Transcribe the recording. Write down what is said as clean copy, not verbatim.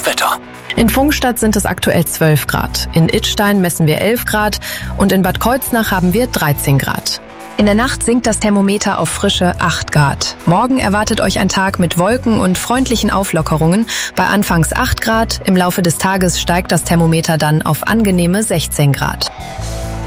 das Wetter. In Pfungstadt sind es aktuell 12 Grad. In Idstein messen wir 11 Grad und in Bad Kreuznach haben wir 13 Grad. In der Nacht sinkt das Thermometer auf frische 8 Grad. Morgen erwartet euch ein Tag mit Wolken und freundlichen Auflockerungen. Bei anfangs 8 Grad, im Laufe des Tages steigt das Thermometer dann auf angenehme 16 Grad.